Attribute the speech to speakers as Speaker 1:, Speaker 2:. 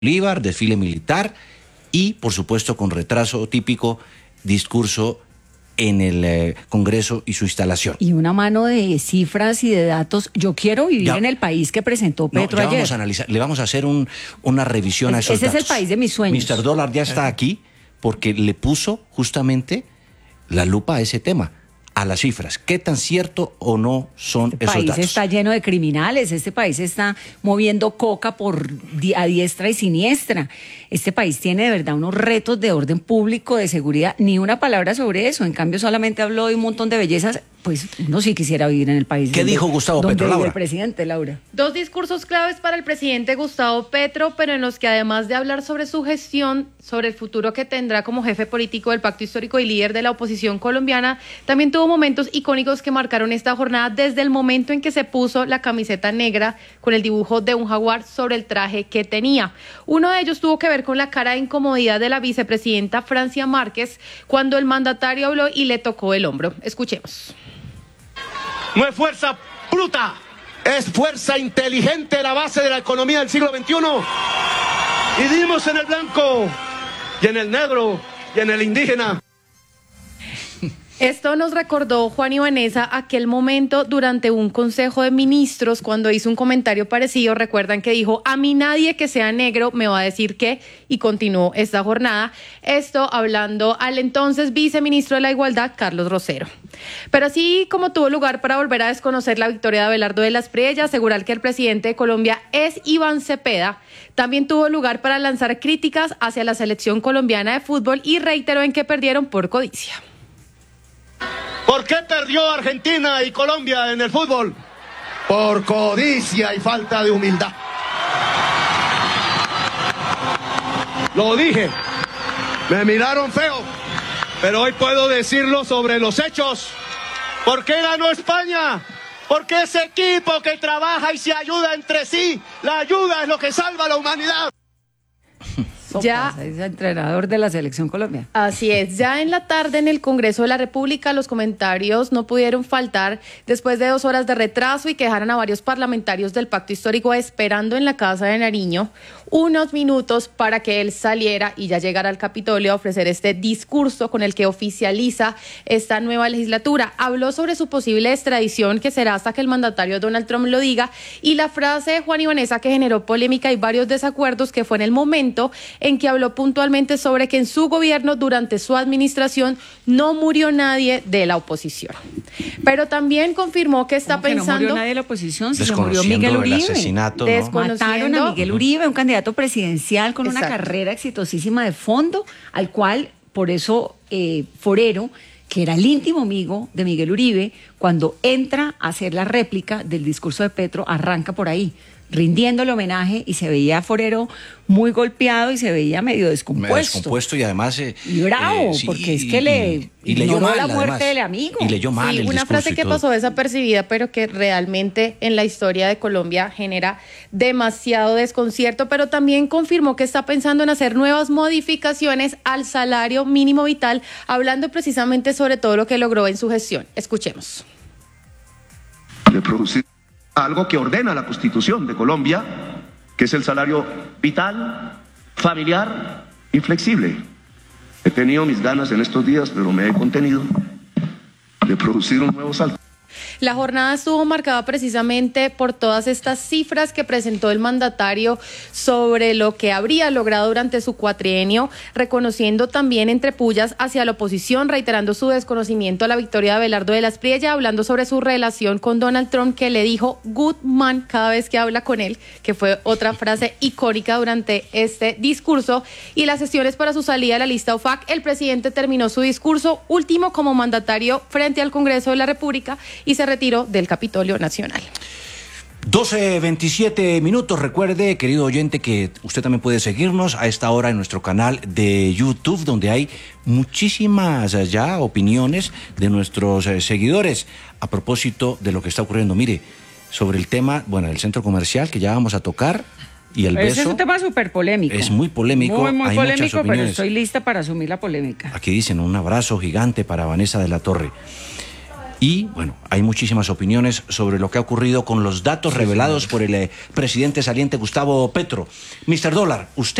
Speaker 1: Bolívar, desfile militar y, por supuesto, con retraso típico, discurso en el Congreso y su instalación.
Speaker 2: Y una mano de cifras y de datos. Yo quiero vivir en el país que presentó Petro ayer.
Speaker 1: Vamos a analizar, le vamos a hacer una revisión a esos datos.
Speaker 2: Ese es el país de mis sueños.
Speaker 1: Mr. Dólar ya está aquí porque le puso justamente la lupa a ese tema, a las cifras. ¿Qué tan cierto o no son esos datos?
Speaker 2: Este país está lleno de criminales, este país está moviendo coca a diestra y siniestra. Este país tiene de verdad unos retos de orden público, de seguridad, ni una palabra sobre eso. En cambio, solamente habló de un montón de bellezas. Pues uno sí quisiera vivir en el país.
Speaker 1: ¿Qué dijo Gustavo Petro, Laura?
Speaker 2: El presidente, Laura.
Speaker 3: Dos discursos claves para el presidente Gustavo Petro, pero en los que además de hablar sobre su gestión, sobre el futuro que tendrá como jefe político del Pacto Histórico y líder de la oposición colombiana, también tuvo momentos icónicos que marcaron esta jornada desde el momento en que se puso la camiseta negra con el dibujo de un jaguar sobre el traje que tenía. Uno de ellos tuvo que ver con la cara de incomodidad de la vicepresidenta Francia Márquez cuando el mandatario habló y le tocó el hombro. Escuchemos.
Speaker 4: No es fuerza bruta, es fuerza inteligente, la base de la economía del siglo XXI. Y dimos en el blanco, y en el negro, y en el indígena.
Speaker 3: Esto nos recordó, Juan y Vanessa, aquel momento durante un consejo de ministros cuando hizo un comentario parecido. Recuerdan que dijo, a mí nadie que sea negro me va a decir qué, y continuó esta jornada. Esto hablando al entonces viceministro de la Igualdad, Carlos Rosero. Pero así como tuvo lugar para volver a desconocer la victoria de Abelardo de la Espriella y asegurar que el presidente de Colombia es Iván Cepeda, también tuvo lugar para lanzar críticas hacia la selección colombiana de fútbol y reiteró en que perdieron por codicia.
Speaker 4: ¿Por qué perdió Argentina y Colombia en el fútbol? Por codicia y falta de humildad. Lo dije, me miraron feo, pero hoy puedo decirlo sobre los hechos. ¿Por qué ganó España? Porque ese equipo que trabaja y se ayuda entre sí, la ayuda es lo que salva a la humanidad.
Speaker 2: Ya es entrenador de la selección Colombia.
Speaker 3: Así es, ya en la tarde en el Congreso de la República los comentarios no pudieron faltar después de 2 horas de retraso y que dejaron a varios parlamentarios del Pacto Histórico esperando en la Casa de Nariño unos minutos para que él saliera y ya llegara al Capitolio a ofrecer este discurso con el que oficializa esta nueva legislatura. Habló sobre su posible extradición, que será hasta que el mandatario Donald Trump lo diga, y la frase de Juan y Vanessa que generó polémica y varios desacuerdos, que fue en el momento en que habló puntualmente sobre que en su gobierno, durante su administración, no murió nadie de la oposición. Pero también confirmó que está pensando...
Speaker 2: no murió nadie de la oposición, si se murió Miguel Uribe.
Speaker 1: El asesinato, ¿no?
Speaker 2: Mataron a Miguel Uribe, un candidato presidencial con una carrera exitosísima de fondo, al cual, por eso, Forero, que era el íntimo amigo de Miguel Uribe, cuando entra a hacer la réplica del discurso de Petro, arranca por ahí, rindiéndole homenaje, y se veía a Forero muy golpeado y se veía medio descompuesto.
Speaker 1: Y además...
Speaker 2: y bravo, sí, porque es que le
Speaker 1: leyó mal,
Speaker 2: la muerte
Speaker 1: además,
Speaker 2: del amigo.
Speaker 1: Y leyó mal el
Speaker 3: una frase que pasó desapercibida, pero que realmente en la historia de Colombia genera demasiado desconcierto, pero también confirmó que está pensando en hacer nuevas modificaciones al salario mínimo vital, hablando precisamente sobre todo lo que logró en su gestión. Escuchemos.
Speaker 5: De producir algo que ordena la Constitución de Colombia, que es el salario vital, familiar y flexible. He tenido mis ganas en estos días, pero me he contenido de producir un nuevo salto.
Speaker 3: La jornada estuvo marcada precisamente por todas estas cifras que presentó el mandatario sobre lo que habría logrado durante su cuatrienio, reconociendo también entre pullas hacia la oposición, reiterando su desconocimiento a la victoria de Abelardo de la Espriella, hablando sobre su relación con Donald Trump, que le dijo good man cada vez que habla con él, que fue otra frase icónica durante este discurso, y las gestiones para su salida a la lista OFAC. El presidente terminó su discurso último como mandatario frente al Congreso de la República y se retiró del Capitolio Nacional.
Speaker 1: 12:27. Recuerde, querido oyente, que usted también puede seguirnos a esta hora en nuestro canal de YouTube, donde hay muchísimas ya opiniones de nuestros seguidores a propósito de lo que está ocurriendo. Mire, sobre el tema, del centro comercial que ya vamos a tocar, y el beso.
Speaker 2: Ese es un tema súper polémico.
Speaker 1: Es muy polémico.
Speaker 2: Muy
Speaker 1: hay
Speaker 2: polémico,
Speaker 1: muchas opiniones.
Speaker 2: pero estoy lista para asumir la polémica.
Speaker 1: Aquí dicen un abrazo gigante para Vanessa de la Torre. Y bueno, hay muchísimas opiniones sobre lo que ha ocurrido con los datos revelados por el presidente saliente Gustavo Petro. Mr. Dólar, usted